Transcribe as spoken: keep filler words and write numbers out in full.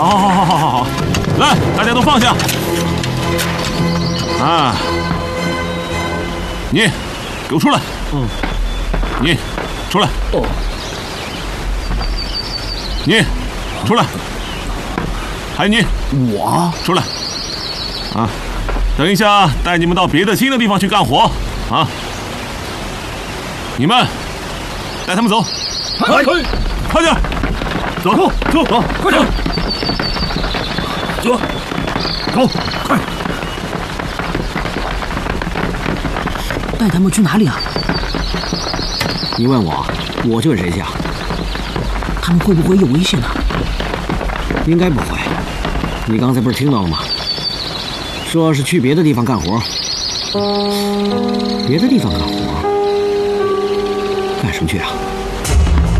好，好，好，好，好，好，来，大家都放下。啊，你，给我出来。嗯。你，出来。哦。你，出来。还有你， 我出来。啊，等一下带你们到别的新的地方去干活。啊，你们带他们走。 快， 快点。走，走，走， 快点。走，走，快！ 带他们去哪里啊？ 你问我，我去问谁去啊？ 他们会不会有危险啊？ 应该不会。你刚才不是听到了吗？说是去别的地方干活。别的地方干活？干什么去啊？